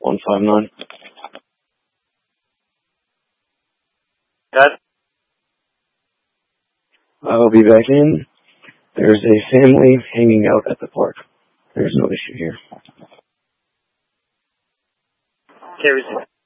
159. Got it. I'll be back in. There's a family hanging out at the park. There's no issue here. Okay, receive.